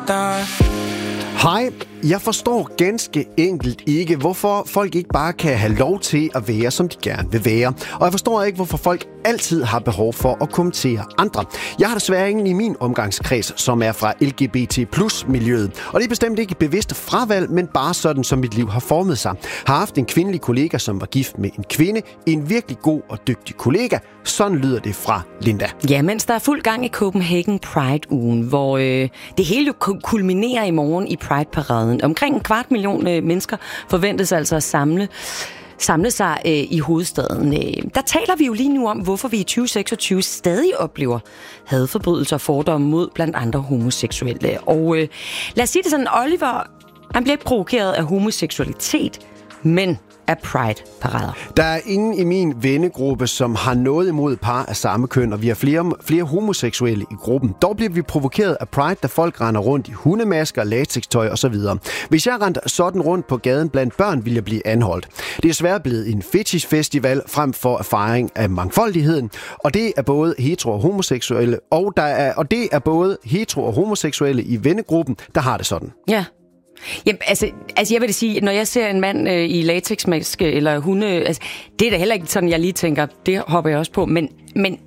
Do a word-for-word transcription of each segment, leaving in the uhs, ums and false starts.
Hej, jeg forstår ganske enkelt ikke, hvorfor folk ikke bare kan have lov til at være, som de gerne vil være. Og jeg forstår ikke, hvorfor folk altid har behov for at kommentere andre. Jeg har desværre ingen i min omgangskreds, som er fra L G B T plus miljøet. Og det er bestemt ikke et bevidst fravalg, men bare sådan, som mit liv har formet sig. Har haft en kvindelig kollega, som var gift med en kvinde. En virkelig god og dygtig kollega. Sådan lyder det fra Linda. Ja, mens der er fuld gang i Copenhagen Pride-ugen, hvor øh, det hele jo kulminerer i morgen i Pride-paraden. Omkring en kvart million øh, mennesker forventes altså at samle, samle sig øh, i hovedstaden. Øh, der taler vi jo lige nu om, hvorfor vi i tyve seksogtyve stadig oplever hadforbrydelser og fordomme mod blandt andre homoseksuelle. Og øh, lad os sige det sådan, Oliver, han bliver ikke provokeret af homoseksualitet, men af Pride-parader. Der er ingen i min vennegruppe, som har noget imod par af samme køn, og vi har flere, flere homoseksuelle i gruppen. Dog bliver vi provokeret af Pride, da folk render rundt i hundemasker, latextøj osv. Hvis jeg rendte sådan rundt på gaden blandt børn, ville jeg blive anholdt. Det er desværre blevet en fetish-festival frem for erfaring af mangfoldigheden, og det er både hetero og homoseksuelle, og, der er, og det er både hetero og homoseksuelle i vennegruppen, der har det sådan. Ja. Jamen, altså, altså jeg vil sige, når jeg ser en mand øh, i latexmaske eller hunde, altså, det er da heller ikke sådan, jeg lige tænker, det hopper jeg også på, men, men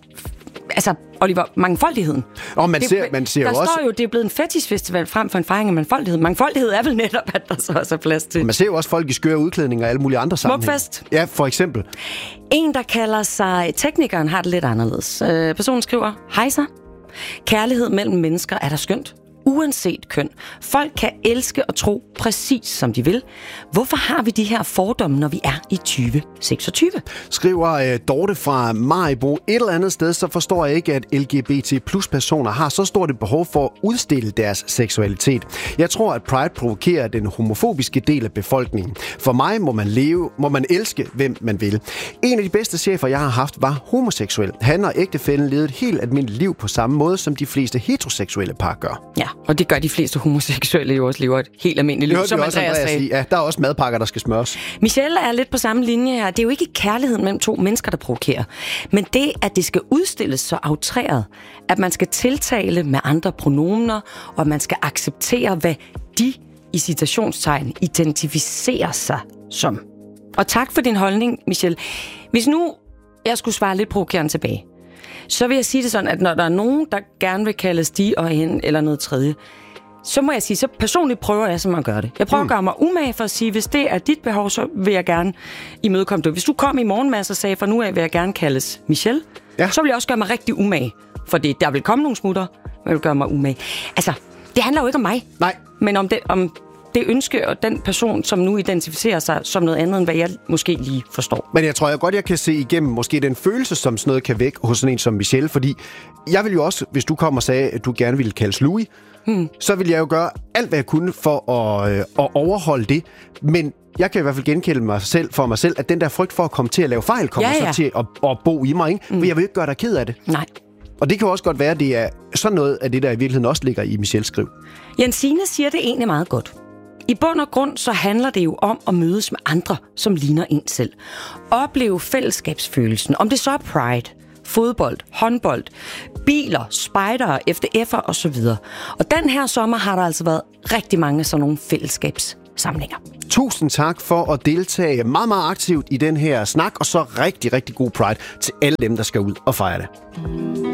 altså, Oliver, mangfoldigheden. Og man ser, man ser der jo også... står jo, det er blevet en fetishfestival frem for en fejring af mangfoldighed. Mangfoldighed er vel netop, at der så også er plads til. Man ser jo også folk i skøre udklædninger og alle mulige andre sammenhænge. Smukfest. Ja, for eksempel. En, der kalder sig teknikeren, har det lidt anderledes. Øh, personen skriver, hej så. Kærlighed mellem mennesker er der skønt. Uanset køn. Folk kan elske og tro præcis som de vil. Hvorfor har vi de her fordomme, når vi er i tyve seksogtyve? Skriver øh, Dorte fra Maribo. Et eller andet sted, så forstår jeg ikke, at L G B T plus personer har så stort et behov for at udstille deres seksualitet. Jeg tror, at Pride provokerer den homofobiske del af befolkningen. For mig må man leve, må man elske, hvem man vil. En af de bedste chefer, jeg har haft, var homoseksuel. Han og ægtefællen levede et helt almindeligt liv på samme måde, som de fleste heteroseksuelle par gør. Ja. Og det gør de fleste homoseksuelle jo også, lever et helt almindeligt liv, som Andreas, Andreas sagde. Ja, der er også madpakker, der skal smøres. Michelle er lidt på samme linje her. Det er jo ikke kærligheden mellem to mennesker, der provokerer. Men det, at det skal udstilles så aftræret, at man skal tiltale med andre pronomener, og man skal acceptere, hvad de i citationstegn identificerer sig som. Og tak for din holdning, Michelle. Hvis nu jeg skulle svare lidt provokerende tilbage, så vil jeg sige det sådan, at når der er nogen, der gerne vil kaldes de og hende eller noget tredje, så må jeg sige, så personligt prøver jeg simpelthen at gøre det. Jeg prøver mm. at gøre mig umage for at sige, hvis det er dit behov, så vil jeg gerne imødekomme det. Hvis du kom i morgen, Mads, og sagde, for nu af vil jeg gerne kaldes Michelle, ja. Så vil jeg også gøre mig rigtig umage. Fordi der vil komme nogle smutter, men jeg vil gøre mig umage. Altså, det handler jo ikke om mig. Nej. Men om det, om det ønske og den person, som nu identificerer sig som noget andet, end hvad jeg måske lige forstår. Men jeg tror jeg godt, jeg kan se igennem måske den følelse, som sådan noget kan vække hos sådan en som Michelle, fordi jeg vil jo også, hvis du kom og sagde, at du gerne ville kaldes Louis, hmm. så vil jeg jo gøre alt, hvad jeg kunne for at, øh, at overholde det. Men jeg kan i hvert fald genkende mig selv for mig selv, at den der frygt for at komme til at lave fejl, kommer ja, ja. så til at, at bo i mig, ikke? Hmm. For jeg vil ikke gøre dig ked af det. Nej. Og det kan også godt være, at det er sådan noget af det, der i virkeligheden også ligger i Michelles skriv. Jensine siger det egentlig meget godt. I bund og grund så handler det jo om at mødes med andre, som ligner en selv. Opleve fællesskabsfølelsen, om det så er Pride, fodbold, håndbold, biler, spejdere, F D F'er osv. Og den her sommer har der altså været rigtig mange sådan nogle fællesskabssamlinger. Tusind tak for at deltage meget, meget aktivt i den her snak, og så rigtig, rigtig god Pride til alle dem, der skal ud og fejre det.